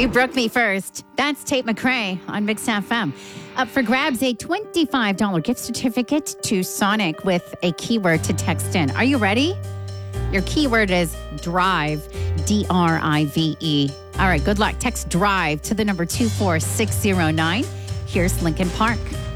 You broke me first. That's Tate McRae on Mix FM. Up for grabs, a $25 gift certificate to Sonic with a keyword to text in. Are you ready? Your keyword is drive, DRIVE. All right, good luck. Text drive to the number 24609. Here's Lincoln Park.